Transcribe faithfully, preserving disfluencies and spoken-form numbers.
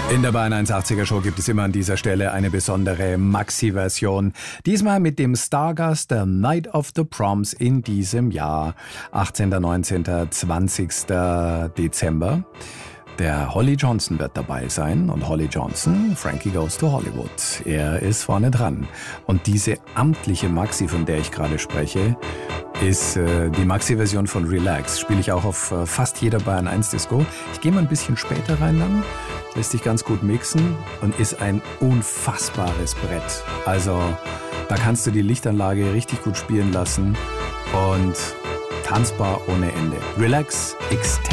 In der Bayern hundertachtziger Show gibt es immer an dieser Stelle eine besondere Maxi-Version. Diesmal mit dem Stargast der Night of the Proms in diesem Jahr. achtzehnten, neunzehnten, zwanzigsten Dezember. Der Holly Johnson wird dabei sein. Und Holly Johnson, Frankie Goes to Hollywood. Er ist vorne dran. Und diese amtliche Maxi, von der ich gerade spreche, ist äh, die Maxi-Version von Relax. Spiele ich auch auf äh, fast jeder Bayern eins Disco. Ich gehe mal ein bisschen später rein dann. Lässt sich ganz gut mixen und ist ein unfassbares Brett. Also da kannst du die Lichtanlage richtig gut spielen lassen und tanzbar ohne Ende. Relax Extended.